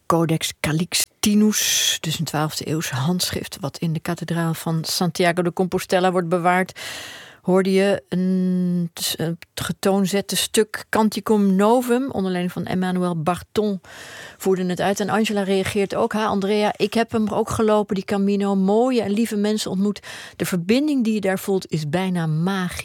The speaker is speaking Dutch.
Codex Calixtinus, dus een 12e eeuwse handschrift wat in de kathedraal van Santiago de Compostela wordt bewaard, hoorde je een getoonzette stuk Canticum Novum onder leiding van Emmanuel Barton voerde het uit. En Angela reageert ook. Andrea, ik heb hem ook gelopen, die Camino. Mooie en lieve mensen ontmoet. De verbinding die je daar voelt is bijna magisch.